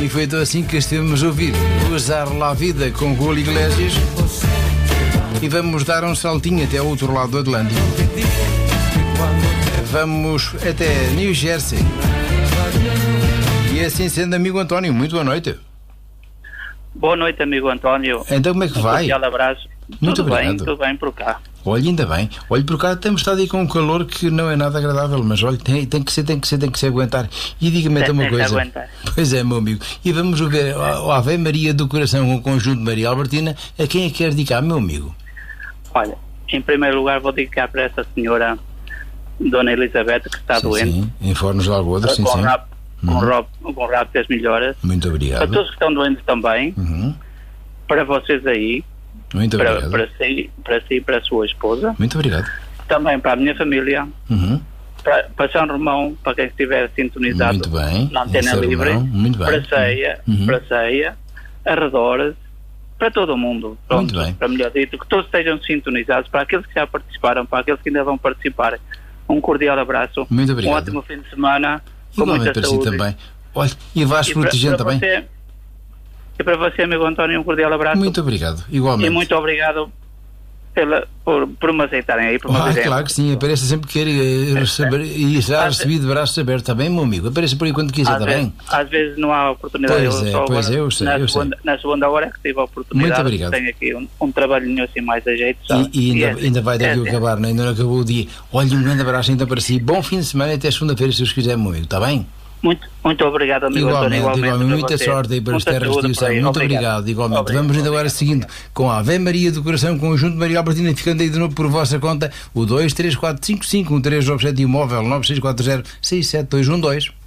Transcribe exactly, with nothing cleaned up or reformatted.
E foi então assim que estivemos a ouvir Usar lá a Vida com Julio Iglesias. E vamos dar um saltinho até ao outro lado do Atlântico. Vamos até New Jersey. E assim sendo, amigo António, muito boa noite. Boa noite, amigo António. Então como é que um vai? Um abraço. Muito tudo obrigado. bem, tudo bem por cá. Olha, ainda bem. Olha, por cá temos estado aí com um calor que não é nada agradável, mas olha, tem, tem que ser, tem que ser, tem que se aguentar. E diga-me então uma Tem que coisa. aguentar. Pois é, meu amigo. E vamos ver a Ave Maria do Coração com o conjunto de Maria Albertina. A quem é que quer dedicar, meu amigo? Olha, em primeiro lugar vou dedicar para essa senhora Dona Elizabeth, que está sim, doente. Sim, em Fornos de Algoda, sim, com sim. Rap, com, Uhum. rap, com rápidas melhoras. Muito obrigado. Para todos que estão doentes também. Uhum. Para vocês aí. Muito para, obrigado. Para si, para si e para a sua esposa. Muito obrigado. Também para a minha família. Uhum. Para, para São Romão, para quem estiver sintonizado Muito bem. na Antena São Livre. Romão. Muito bem. Para Ceia, Uhum. para Ceia, arredores, para todo o mundo. Pronto, Muito bem. Para melhor dito, que todos estejam sintonizados, para aqueles que já participaram, para aqueles que ainda vão participar. Um cordial abraço. Muito obrigado. Um ótimo fim de semana. Com Igualmente muita para si saúde. também. Olha, e vais E para, protegendo para também. você, e para você, amigo António, um cordial abraço. Muito obrigado. Igualmente. E muito obrigado pela, por, por me aceitarem aí. Por me Ah, dizerem. claro que sim, apareça sempre que queira saber e será Às recebido de braços abertos, está bem, meu amigo? Apareça por aí quando quiser, Às está vezes, bem? às vezes não há oportunidade. Pois é, só pois agora, é, eu sei, na, eu segunda, sei. na segunda hora é que tive a oportunidade. Muito obrigado. Tenho aqui um, um trabalhinho assim mais a jeito. Sabe? E, e ainda, é, ainda vai daqui é, acabar, né? Ainda não acabou o dia. Olha, um grande abraço ainda para si. Bom fim de semana e até segunda-feira, se Deus quiser, meu amigo, está bem? Muito, muito obrigado, amigo Igualmente, António. igualmente, para muita você. sorte aí para as Muita terras de saúde Deus. por aí. Muito obrigado, igualmente. Obrigado. Vamos ainda agora seguindo com a Ave Maria do Coração, conjunto de Maria Albertina, ficando aí de novo por vossa conta, o dois três quatro cinco cinco um três nove sete e o móvel nove seis quatro zero seis sete dois um dois.